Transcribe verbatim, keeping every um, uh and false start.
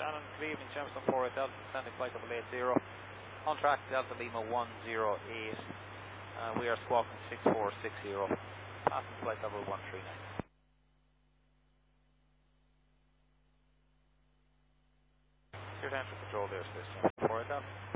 Shannon, good evening, Jameson four Delta, descending flight double eight zero. On track, Delta Lima one zero eight. Uh, we are squawking six four six zero. Passing flight level one three nine. Clear to enter control there, system four Delta.